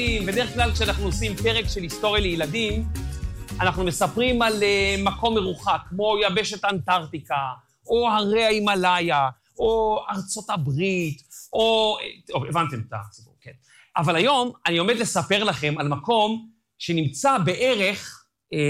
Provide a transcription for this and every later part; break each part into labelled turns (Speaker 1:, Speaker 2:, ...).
Speaker 1: בדרך כלל כשאנחנו עושים פרק של היסטוריה לילדים, אנחנו מספרים על מקום מרוחק, כמו יבשת אנטארקטיקה, או הרי ההימאליה, או ארצות הברית, או... טוב, הבנתם את הסיפור, כן. אבל היום אני עומד לספר לכם על מקום שנמצא בערך,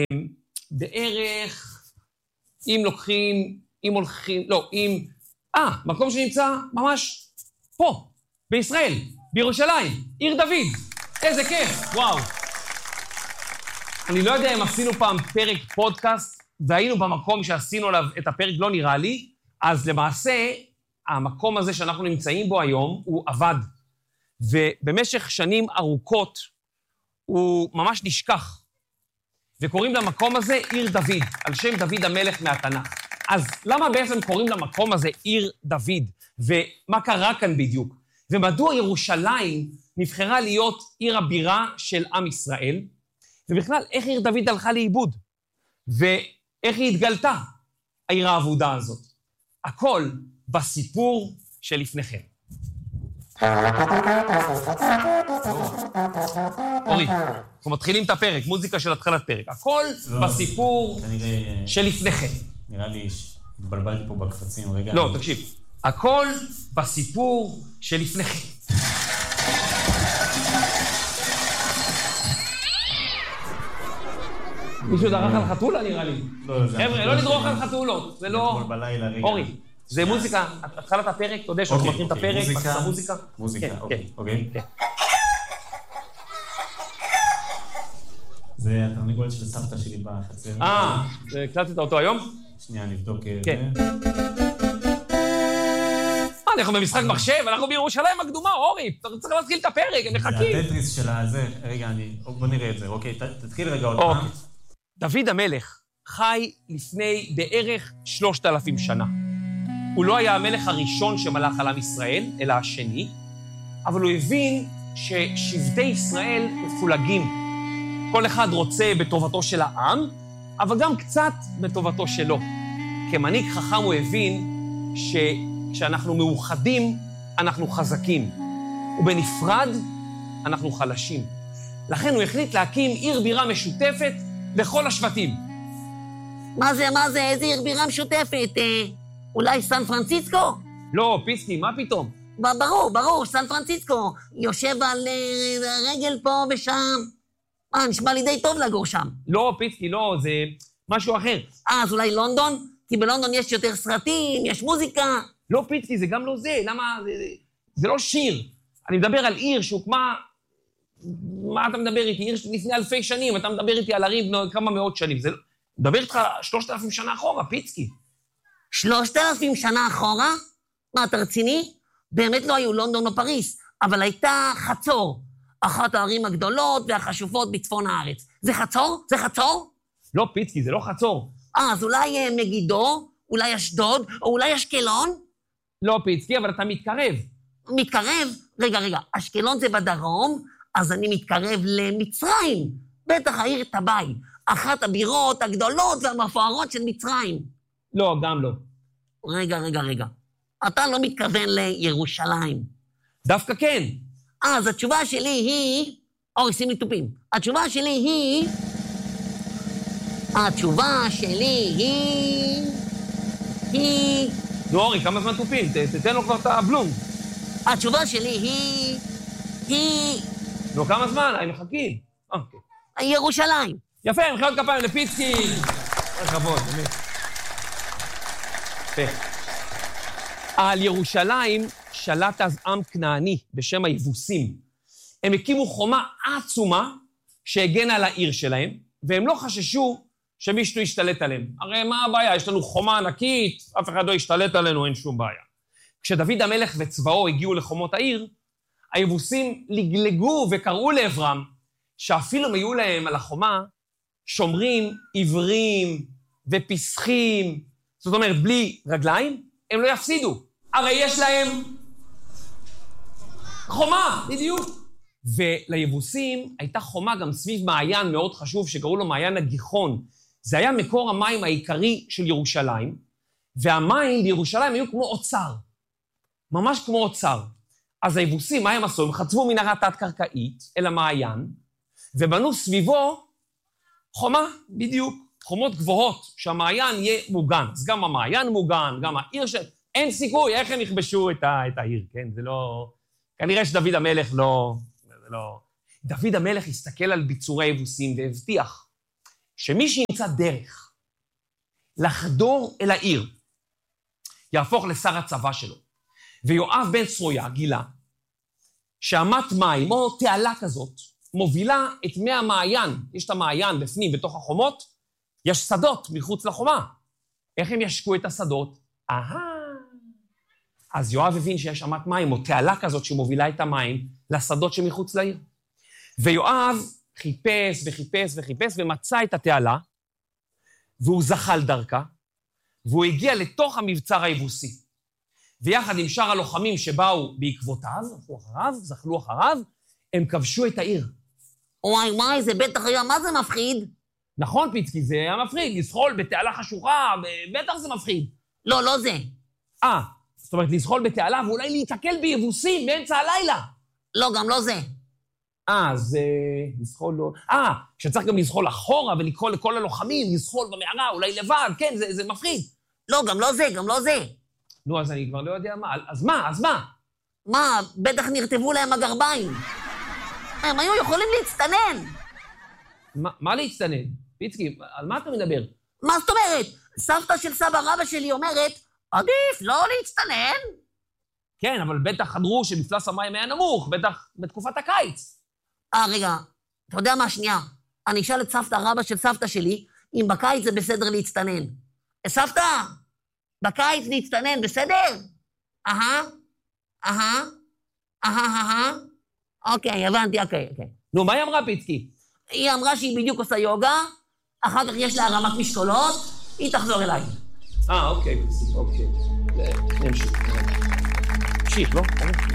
Speaker 1: מקום שנמצא ממש פה, בישראל, בירושלים, עיר דוד. איזה כיף, וואו. אני לא יודע אם עשינו פעם פרק פודקאסט, והיינו במקום שעשינו עליו את הפרק, לא נראה לי, אז למעשה, המקום הזה שאנחנו נמצאים בו היום, הוא עבד. ובמשך שנים ארוכות, הוא ממש נשכח. וקוראים למקום הזה עיר דוד, על שם דוד המלך מהתנ"ך. אז למה בעצם קוראים למקום הזה עיר דוד? ומה קרה כאן בדיוק? ומדוע ירושלים נבחרה להיות עיר הבירה של עם ישראל? ובכלל, איך עיר דוד הלכה לאיבוד? ואיך היא התגלתה, העיר האבודה הזאת? הכל בסיפור שלפניכם. אורי, אנחנו מתחילים את הפרק, מוזיקה של התחלת פרק. הכל בסיפור שלפניכם.
Speaker 2: נראה לי שהתבלבלתי פה בקפצים, רגע.
Speaker 1: לא, תקשיב. הכל בסיפור שלפניכם. מישהו דרך על חתולה נראה לי. חבר'ה, לא לדרוך על חתולות, זה לא... אורי, זה מוזיקה, התחלת הפרק, אתה יודע שאנחנו מתחילים את הפרק, מוזיקה?
Speaker 2: מוזיקה, אוקיי. זה התרנגולת של סבתא שלי בחצר.
Speaker 1: הקלטת אותו היום?
Speaker 2: שנייה, נבדוק.
Speaker 1: כן. אנחנו במשחק מחשב, אנחנו בירושלים הקדומה, אורי, אתה צריך להתחיל את הפרק, הם מחכים.
Speaker 2: זה הטטריס של הזה, רגע, בוא נראה את זה, אוקיי, תתחיל רגע עוד פעם.
Speaker 1: דוד המלך חי לפני בערך 3,000 שנה. הוא לא היה המלך הראשון שמלך על עם ישראל, אלא השני, אבל הוא הבין ששבטי ישראל מפולגים. כל אחד רוצה בטובתו של העם, אבל גם קצת בטובתו שלו. כמנהיג חכם הוא הבין שכשאנחנו מאוחדים, אנחנו חזקים, ובנפרד, אנחנו חלשים. לכן הוא החליט להקים עיר בירה משותפת לכל השבטים.
Speaker 3: מה זה? איזה עיר בירה משותפת? אולי סן פרנסיסקו?
Speaker 1: לא, פיסקי, מה פתאום?
Speaker 3: ברור, סן פרנסיסקו. יושב על רגל פה ושם. נשמע לי די טוב לגור שם.
Speaker 1: לא, פיסקי, לא, זה משהו אחר.
Speaker 3: אז אולי לונדון? כי בלונדון יש יותר סרטים, יש מוזיקה.
Speaker 1: לא, פיסקי, זה גם לא זה. למה? זה לא שיר. אני מדבר על עיר שהוקמה... מה אתה מדבר איתי? עיר לפני אלפי שנים, אתה מדבר איתי על ערים כמה מאות שנים. זה... מדבר איתך 3,000 שנה אחורה, פיצקי.
Speaker 3: 3,000 שנה אחורה? מה, אתה רציני? באמת לא היו לונדון או פריס, אבל הייתה חצור, אחת הערים הגדולות והחשובות בצפון הארץ. זה חצור? זה חצור?
Speaker 1: לא, פיצקי, זה לא חצור.
Speaker 3: אז אולי מגידו, אולי אשדוד, או אולי אשקלון?
Speaker 1: לא, פיצקי, אבל אתה מתקרב.
Speaker 3: מתקרב? רגע, אשקלון זה בדרום, אז אני מתקרב למצרים. בטח העיר טבעי, אחת הבירות הגדולות והמפוארות של מצרים.
Speaker 1: לא, גם לא.
Speaker 3: רגע. אתה לא מתכוון לירושלים.
Speaker 1: דווקא כן.
Speaker 3: אז התשובה שלי היא... אורי, שים לי תופים. התשובה שלי היא...
Speaker 1: נו, אורי, כמה זמן תופים? תתן לו כבר את הבלום.
Speaker 3: התשובה שלי היא...
Speaker 1: נו, כמה זמן? היינו מחכים. אוקיי.
Speaker 3: ירושלים.
Speaker 1: יפה, מחיאות כפיים לפיצקי. בכבוד, באמת. יפה. על ירושלים שלט אז עם כנעני בשם היבוסים. הם הקימו חומה עצומה שהגנה על העיר שלהם, והם לא חששו שמישהו ישתלט עליהם. הרי מה הבעיה? יש לנו חומה ענקית, אף אחד לא ישתלט עלינו, אין שום בעיה. כשדוד המלך וצבאו הגיעו לחומות העיר, היבוסים לגלגו וקראו לעברם, שאפילו הם היו להם על החומה שומרים עיוורים ופסחים, זאת אומרת, בלי רגליים, הם לא יפסידו. הרי יש להם חומה, בדיוק. וליבוסים הייתה חומה גם סביב מעיין מאוד חשוב, שקראו לו מעיין הגיחון. זה היה מקור המים העיקרי של ירושלים, והמים בירושלים היו כמו אוצר. ממש כמו אוצר. אז היבוסים, מה הם עשו? הם חצבו מנהרה תת-קרקעית אל המעיין, ובנו סביבו חומה, בדיוק, חומות גבוהות, שהמעיין יהיה מוגן. אז גם המעיין מוגן, גם העיר אין סיכוי, איך הם יכבשו את העיר, כן? זה לא... כנראה שדוד המלך לא... דוד המלך הסתכל על ביצורי היבוסים והבטיח שמי שימצא דרך לחדור אל העיר, יהפוך לשר הצבא שלו. ויואב בן צרויה גילה שאמת מים או תעלה כזאת מובילה את מי המעיין. יש את המעיין בפנים, בתוך החומות, יש שדות מחוץ לחומה. איך הם ישקו את השדות? אז יואב הבין שיש אמת מים או תעלה כזאת שמובילה את המים לשדות שמחוץ לעיר. ויואב חיפש וחיפש וחיפש ומצא את התעלה, והוא זחל דרכה, והוא הגיע לתוך המבצר היבוסי. ויחד עם שאר הלוחמים שבאו בעקבותיו, זחלו אחריו, הם כבשו את העיר.
Speaker 3: וואי, זה בטח היה, מה זה מפחיד?
Speaker 1: נכון, פיצקי, זה היה מפחיד, לזחול בתעלה חשוכה, בטח זה מפחיד.
Speaker 3: לא זה.
Speaker 1: זאת אומרת, לזחול בתעלה ואולי להתקל ביבוסים באמצע הלילה.
Speaker 3: לא, גם לא זה.
Speaker 1: אז לזחול לא... שצריך גם לזחול אחורה ולקרוא לכל הלוחמים, לזחול במערה, אולי לבד, כן, זה מפחיד.
Speaker 3: לא, גם לא זה.
Speaker 1: נו, אז אני כבר לא יודע מה. אז מה?
Speaker 3: מה, בטח נרטבו להם הגרביים. הם היו יכולים להצטנן.
Speaker 1: מה להצטנן? פיצקי, על מה אתה מדבר?
Speaker 3: מה זאת אומרת? סבתא של סבא רבא שלי אומרת, עדיף לא להצטנן.
Speaker 1: כן, אבל בטח חדרו שמפלס המים היה נמוך, בטח בתקופת הקיץ.
Speaker 3: רגע, אתה יודע מה? שנייה. אני אשאל את סבתא רבא של סבתא שלי, אם בקיץ זה בסדר להצטנן. סבתא, בקיץ להצטנן, בסדר? אוקיי, הבנתי, אוקיי.
Speaker 1: נו, מה היא אמרה, פיצקי?
Speaker 3: היא אמרה שהיא בדיוק עושה יוגה, אחר כך יש לה הרמת משקולות, היא תחזור אליי.
Speaker 1: אוקיי. נמשיך. תמשיך, לא?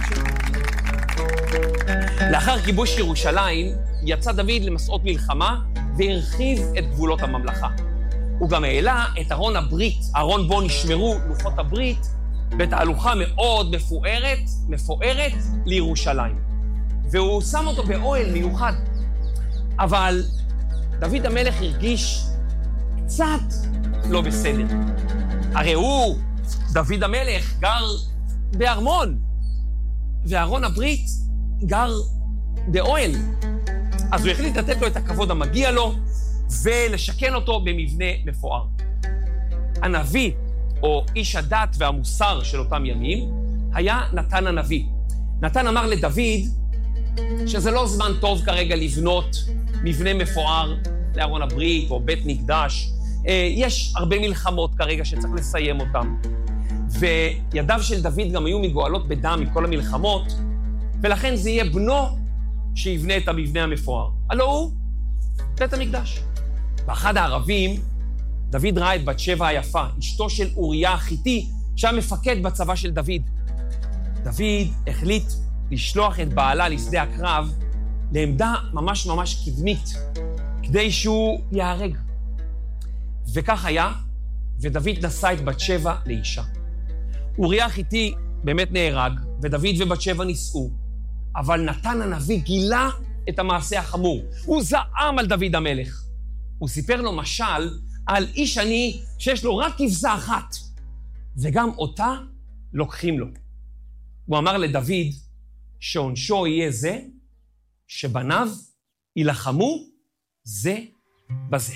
Speaker 1: לאחר כיבוש ירושלים, יצא דוד למסעות מלחמה והרחיב את גבולות הממלכה. הוא גם העלה את ארון הברית, ארון בו נשמרו לוחות הברית, בתהלוכה מאוד מפוארת לירושלים. והוא שם אותו באוהל מיוחד. אבל דוד המלך הרגיש קצת לא בסדר. הרי הוא, דוד המלך, גר בארמון, וארון הברית גר באוהל. אז הוא החליט לתת לו את הכבוד המגיע לו, ולשכן אותו במבנה מפואר. הנביא, או איש הדת והמוסר של אותם ימים, היה נתן הנביא. נתן אמר לדוד שזה לא זמן טוב כרגע לבנות מבנה מפואר לארון הברית או בית מקדש. יש הרבה מלחמות כרגע שצריך לסיים אותם. וידיו של דוד גם היו מגואלות בדם מכל המלחמות, ולכן זה יהיה בנו שיבנה את המבנה המפואר. הלא הוא בית המקדש. באחד הערבים, דוד ראה את בת שבע היפה, אשתו של אוריה החיתי, שהיה מפקד בצבא של דוד. דוד החליט לשלוח את בעלה לשדה הקרב לעמדה ממש קדמית, כדי שהוא יהרג. וכך היה, ודוד נשא את בת שבע לאישה. אוריה החיתי באמת נהרג, ודוד ובת שבע נישאו, אבל נתן הנביא גילה את המעשה החמור. הוא זעם על דוד המלך. הוא סיפר לו משל על איש עני שיש לו רק כבשה אחת, וגם אותה לוקחים לו. הוא אמר לדוד שעונשו יהיה זה שבניו ילחמו זה בזה.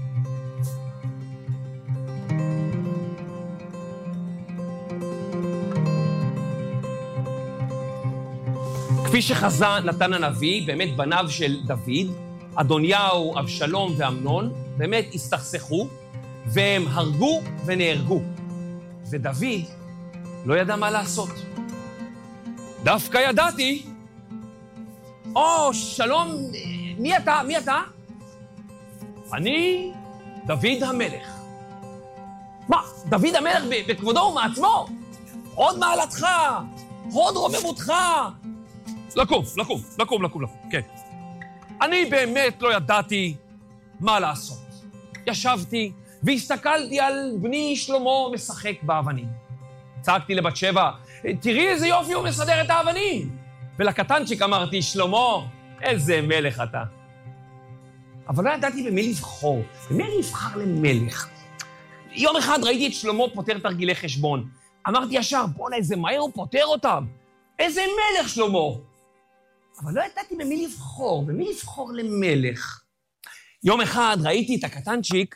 Speaker 1: כפי שחזה נתן הנביא, באמת בניו של דוד, אדוניהו, אבשלום ואמנון, באמת הסתכסכו, והם הרגו ונהרגו. ודוד לא ידע מה לעשות. דווקא ידעתי. שלום, מי אתה? אני דוד המלך. מה, דוד המלך בכבודו ומעצמו? עוד מעלתך, עוד רוממותך. לקום, כן. אני באמת לא ידעתי מה לעשות. ישבתי והסתכלתי על בני שלמה משחק באבנים. צעקתי לבת שבע, תראי איזה יופי הוא מסדר את האבנים. ולקטנצ'יק אמרתי, שלמה, איזה מלך אתה. אבל לא ידעתי במי לבחור. במי אני אבחר למלך? יום אחד ראיתי את שלמה פותר תרגילי חשבון. אמרתי ישר, בוא'נה, איזה מהר הוא פותר אותם. איזה מלך שלמה. אבל לא ידעתי במי לבחור למלך. יום אחד ראיתי את הקטנצ'יק